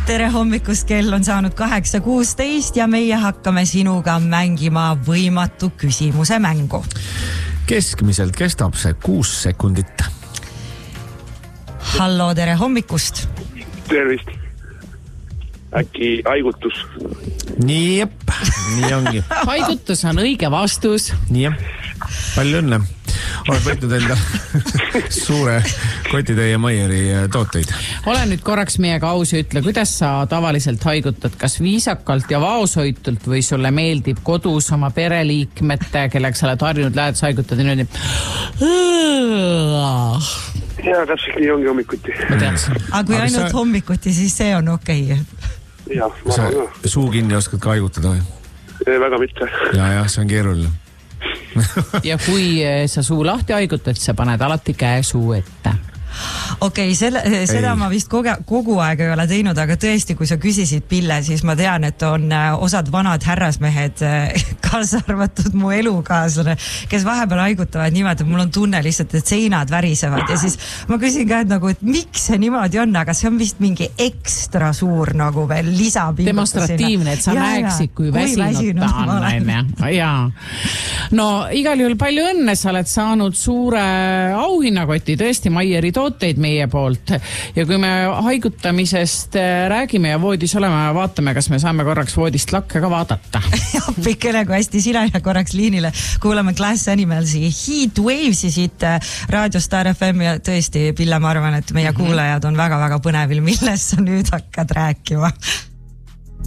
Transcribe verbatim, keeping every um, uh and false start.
tere hommikust, kell on saanud kaheksa kuusteist ja meie hakkame sinuga mängima võimatu küsimuse mängu. Keskmiselt kestab see kuus sekundit. Hallo, tere hommikust. Tervist. Äkki haigutus? Nii jep, nii ongi. Haigutus on õige vastus. Nii jep, palju õnne. Oled võitnud enda suure kotitäie Maieri tooteid. Ole nüüd korraks meiega aus ja ütle, kuidas sa tavaliselt haigutad, kas viisakalt ja vaoshoitult või sulle meeldib kodus oma pereliikmete, kellega sa oled harjunud lähedus haigutad ja nüüd ja täpselt nii ongi hommikuti. Aga kui ainult sa... hommikuti, siis see on okei okay. Ja, ma sa arvan, suu kinni oskad ka haigutada või? Väga mitte. Ja, ja, see on keeruline. Ja kui sa suu lahti haigutad, sa paned alati käe suu ette. Okei, okay, selle, seda ei. Ma vist kogu, kogu aeg ei ole teinud, aga tõesti, kui sa küsisid Pille, siis ma tean, et on osad vanad härrasmehed, kaasa arvatud mu elukaaslane, kes vahepeal haigutavad niimoodi, et mul on tunne lihtsalt, et seinad värisevad ja siis ma küsin ka, et nagu, et miks see niimoodi on, aga see on vist mingi ekstra suur nagu veel lisapingutusina. Demonstratiivne, et sa ja, näeksid, kui väsinud ta on. Ja. No, igal juhul palju õnne, sa oled saanud suure auhinnakoti, tõesti Maieri tooteid meie poolt ja kui me haigutamisest räägime ja voodis oleme, vaatame, kas me saame korraks voodist lakke ka vaadata. Appikene, kui hästi sina ja korraks liinile kuulame Glass Animalsi Heat Wavesi siit Raadio Star F M ja tõesti, Pille, ma arvan, et meie kuulajad on väga-väga põnevil, millest sa nüüd hakkad rääkima.